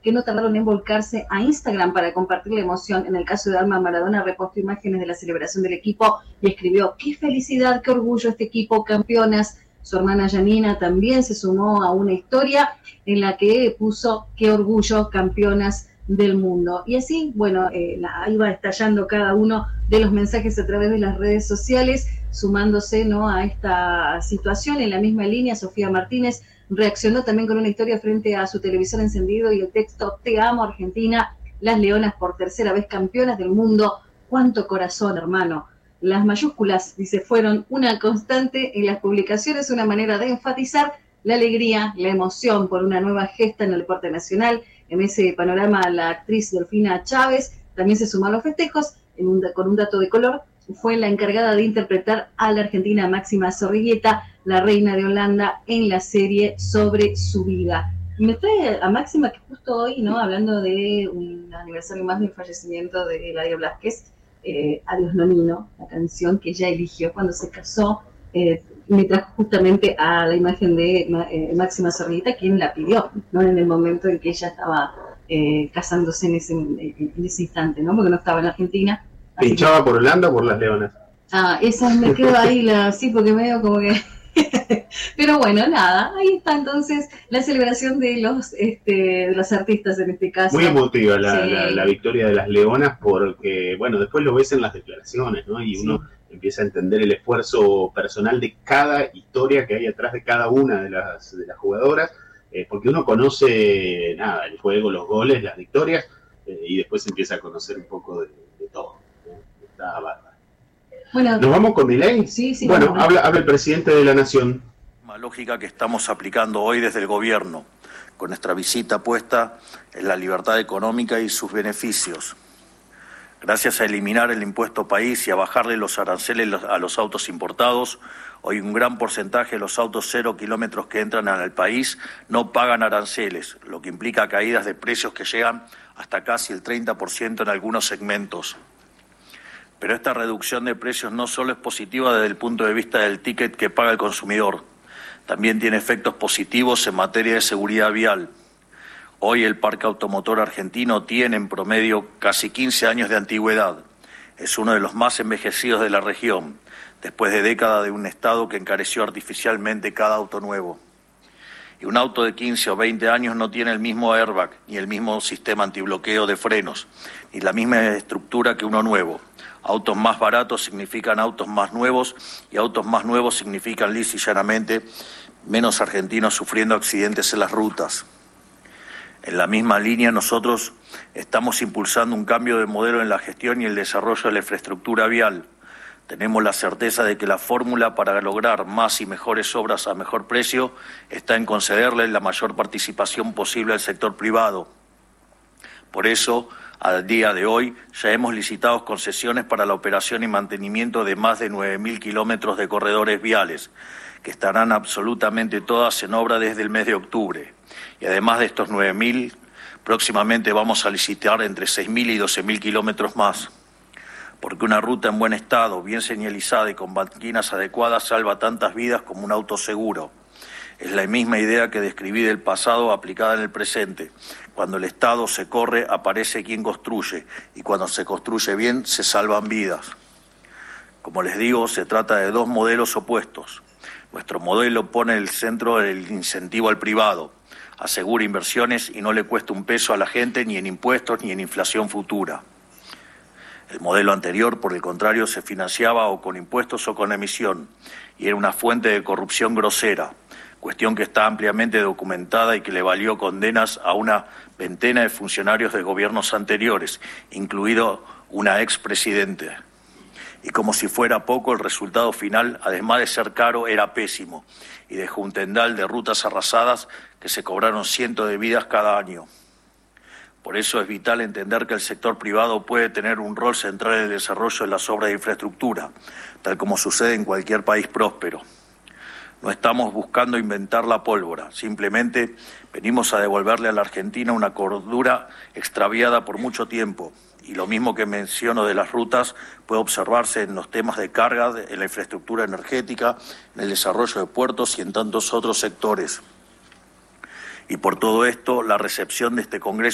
que no tardaron en volcarse a Instagram para compartir la emoción. En el caso de Alma Maradona, reposteó imágenes de la celebración del equipo y escribió: qué felicidad, qué orgullo este equipo, campeonas. Su hermana Janina también se sumó a una historia en la que puso: qué orgullo, campeonas del mundo. Y así, bueno, iba estallando cada uno de los mensajes a través de las redes sociales, sumándose, ¿no?, a esta situación. En la misma línea, Sofía Martínez reaccionó también con una historia frente a su televisor encendido y el texto: te amo Argentina, las Leonas por tercera vez campeonas del mundo, cuánto corazón, hermano. Las mayúsculas, dice, fueron una constante en las publicaciones, una manera de enfatizar la alegría, la emoción por una nueva gesta en el deporte nacional. En ese panorama, la actriz Delfina Chávez también se sumó a los festejos con un dato de color. Fue la encargada de interpretar a la argentina Máxima Zorrigueta, la reina de Holanda, en la serie sobre su vida. Y me trae a Máxima, que justo hoy, ¿no?, hablando de un aniversario más del fallecimiento de Eladio Blasquez, Adiós Nonino, la canción que ella eligió cuando se casó, me trajo justamente a la imagen de Máxima Zorrigueta, quien la pidió, ¿no?, en el momento en que ella estaba casándose en ese instante, ¿no?, porque no estaba en Argentina. ¿Pinchaba por Holanda o por las Leonas? Esa me quedo ahí, sí, porque medio como que... Pero bueno, nada, ahí está entonces la celebración de los artistas en este caso. Muy emotiva la victoria de las Leonas, porque, bueno, después lo ves en las declaraciones, ¿no? Y uno empieza a entender el esfuerzo personal de cada historia que hay atrás de cada una de las jugadoras, porque uno conoce, el juego, los goles, las victorias, y después empieza a conocer un poco de todo. Está bárbaro. Bueno, ¿nos vamos con Milei? Sí. Bueno, habla el presidente de la Nación. La lógica que estamos aplicando hoy desde el gobierno, con nuestra visita puesta en la libertad económica y sus beneficios. Gracias a eliminar el impuesto país y a bajarle los aranceles a los autos importados, hoy un gran porcentaje de los autos 0 kilómetros que entran al país no pagan aranceles, lo que implica caídas de precios que llegan hasta casi el 30% en algunos segmentos. Pero esta reducción de precios no solo es positiva desde el punto de vista del ticket que paga el consumidor, también tiene efectos positivos en materia de seguridad vial. Hoy el parque automotor argentino tiene en promedio casi 15 años de antigüedad. Es uno de los más envejecidos de la región, después de décadas de un Estado que encareció artificialmente cada auto nuevo. Y un auto de 15 o 20 años no tiene el mismo airbag, ni el mismo sistema antibloqueo de frenos, ni la misma estructura que uno nuevo. Autos más baratos significan autos más nuevos y autos más nuevos significan lisa y llanamente menos argentinos sufriendo accidentes en las rutas. En la misma línea nosotros estamos impulsando un cambio de modelo en la gestión y el desarrollo de la infraestructura vial. Tenemos la certeza de que la fórmula para lograr más y mejores obras a mejor precio está en concederle la mayor participación posible al sector privado. Por eso, al día de hoy, ya hemos licitado concesiones para la operación y mantenimiento de más de 9.000 kilómetros de corredores viales, que estarán absolutamente todas en obra desde el mes de octubre. Y además de estos 9.000, próximamente vamos a licitar entre 6.000 y 12.000 kilómetros más. Porque una ruta en buen estado, bien señalizada y con banquinas adecuadas salva tantas vidas como un auto seguro. Es la misma idea que describí del pasado aplicada en el presente. Cuando el Estado se corre, aparece quien construye, y cuando se construye bien, se salvan vidas. Como les digo, se trata de dos modelos opuestos. Nuestro modelo pone en el centro el incentivo al privado, asegura inversiones y no le cuesta un peso a la gente ni en impuestos ni en inflación futura. El modelo anterior, por el contrario, se financiaba o con impuestos o con emisión, y era una fuente de corrupción grosera, cuestión que está ampliamente documentada y que le valió condenas a una veintena de funcionarios de gobiernos anteriores, incluido una expresidente. Y como si fuera poco, el resultado final, además de ser caro, era pésimo, y dejó un tendal de rutas arrasadas que se cobraron cientos de vidas cada año. Por eso es vital entender que el sector privado puede tener un rol central en el desarrollo de las obras de infraestructura, tal como sucede en cualquier país próspero. No estamos buscando inventar la pólvora, simplemente venimos a devolverle a la Argentina una cordura extraviada por mucho tiempo. Y lo mismo que menciono de las rutas puede observarse en los temas de carga, en la infraestructura energética, en el desarrollo de puertos y en tantos otros sectores. Y por todo esto, la recepción de este Congreso